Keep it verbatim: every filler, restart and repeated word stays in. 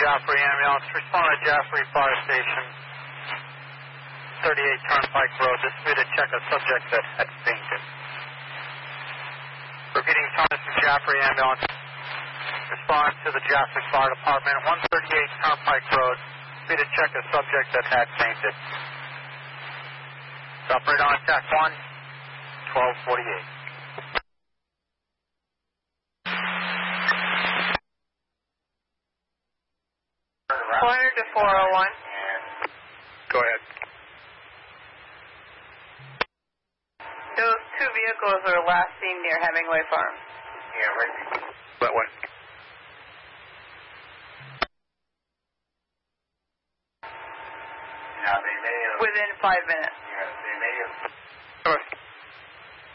Jaffrey ambulance. Respond to Jaffrey Fire Station, thirty-eight Turnpike Road. This will be to check a subject that had fainted. Repeating, Thomas and Jaffrey ambulance. Respond to the Jaffrey Fire Department, one thirty-eight Turnpike Road. This will be to check a subject that had fainted. Operator on attack one, twelve forty-eight. four hundred to four oh one. Go ahead. Those two vehicles were last seen near Hemingway Farm. Yeah, right. That way. Now, they may have... Within five minutes. Yeah, they may have... All right.